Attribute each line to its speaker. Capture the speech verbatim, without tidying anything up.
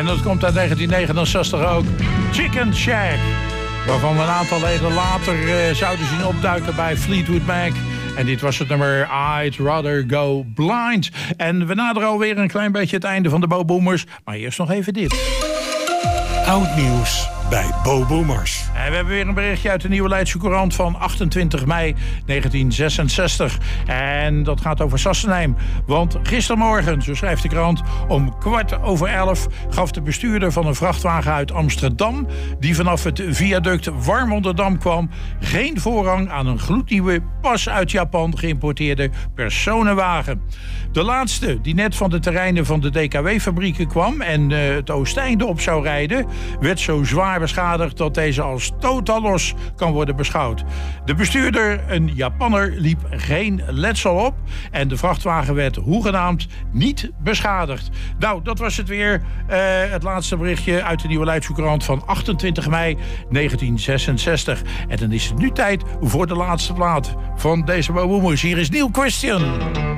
Speaker 1: En dat komt uit negentien negenenzestig ook. Chicken Shack. Waarvan we een aantal leden later uh, zouden zien opduiken bij Fleetwood Mac. En dit was het nummer I'd Rather Go Blind. En we naderen alweer een klein beetje het einde van de Bo Boomers. Maar eerst nog even dit.
Speaker 2: Oud nieuws bij Bo Boomers.
Speaker 1: En we hebben weer een berichtje uit de Nieuwe Leidse Courant van achtentwintig mei negentien zesenzestig. En dat gaat over Sassenheim. Want gistermorgen, zo schrijft de krant, om kwart over elf gaf de bestuurder van een vrachtwagen uit Amsterdam, die vanaf het viaduct Warmonderdam kwam, geen voorrang aan een gloednieuwe, pas uit Japan geïmporteerde personenwagen. De laatste, die net van de terreinen van de D K W-fabrieken kwam en uh, het Oosteinde op zou rijden, werd zo zwaar beschadigd dat deze als totaal los kan worden beschouwd. De bestuurder, een Japanner, liep geen letsel op en de vrachtwagen werd hoegenaamd niet beschadigd. Nou, dat was het weer. Uh, het laatste berichtje uit de Nieuwe Leidse Courant van achtentwintig mei negentien zesenzestig. En dan is het nu tijd voor de laatste plaat van deze Bo Boomers. Hier is Neil Christian.